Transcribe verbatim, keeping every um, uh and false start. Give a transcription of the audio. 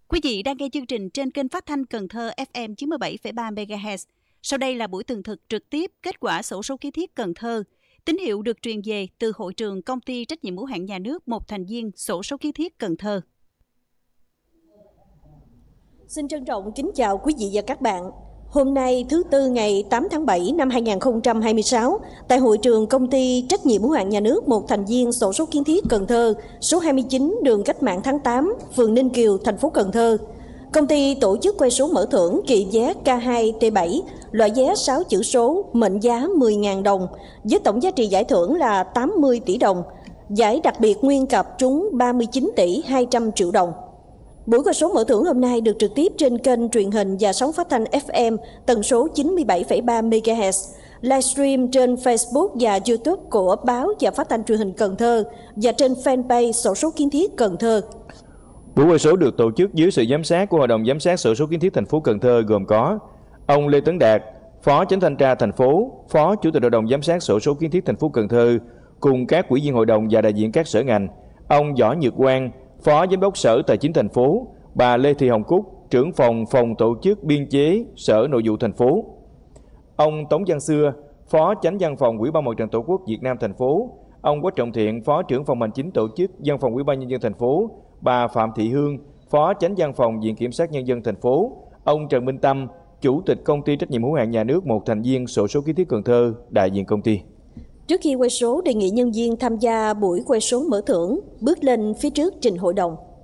Quý vị đang nghe chương trình trên kênh phát thanh Cần Thơ ép em chín mươi bảy phẩy ba mê ga héc. Sau đây là buổi tường thuật trực tiếp kết quả sổ số kiến thiết Cần Thơ. Tín hiệu được truyền về từ hội trường công ty trách nhiệm hữu hạn nhà nước một thành viên sổ số kiến thiết Cần Thơ. Xin trân trọng kính chào quý vị và các bạn. Hôm nay thứ Tư ngày tám tháng bảy năm hai nghìn không trăm hai mươi sáu, tại hội trường công ty trách nhiệm hữu hạn nhà nước một thành viên sổ số kiến thiết Cần Thơ, số hai mươi chín đường Cách mạng tháng tám, phường Ninh Kiều, thành phố Cần Thơ. Công ty tổ chức quay số mở thưởng kỳ vé K hai T bảy, loại vé sáu chữ số, mệnh giá mười nghìn đồng, với tổng giá trị giải thưởng là tám mươi tỷ đồng. Giải đặc biệt nguyên cặp trúng ba mươi chín tỷ hai trăm triệu đồng. Buổi quay số mở thưởng hôm nay được trực tiếp trên kênh truyền hình và sóng phát thanh ép em tần số chín mươi bảy phẩy ba mê ga héc, livestream trên Facebook và YouTube của báo và phát thanh truyền hình Cần Thơ và trên fanpage sổ số kiến thiết Cần Thơ. Buổi quay số được tổ chức dưới sự giám sát của Hội đồng giám sát sổ số kiến thiết thành phố Cần Thơ, gồm có ông Lê Tấn Đạt, Phó Chánh thanh tra thành phố, Phó Chủ tịch Hội đồng giám sát sổ số kiến thiết thành phố Cần Thơ, cùng các ủy viên hội đồng và đại diện các sở ngành, ông Võ Nhược Quang, Phó Giám đốc Sở Tài chính thành phố, bà Lê Thị Hồng Cúc, trưởng phòng phòng tổ chức biên chế Sở Nội vụ thành phố, ông Tống Văn Xưa, Phó Chánh văn phòng Ủy ban Mặt trận Tổ quốc Việt Nam thành phố, ông Quách Trọng Thiện, Phó trưởng phòng hành chính tổ chức Văn phòng Ủy ban nhân dân thành phố, bà Phạm Thị Hương, Phó Chánh văn phòng Viện Kiểm sát nhân dân thành phố, ông Trần Minh Tâm, Chủ tịch công ty trách nhiệm hữu hạn nhà nước một thành viên sổ số kiến thiết Cần Thơ, đại diện công ty. Trước khi quay số, đề nghị nhân viên tham gia buổi quay số mở thưởng bước lên phía trước trình hội đồng.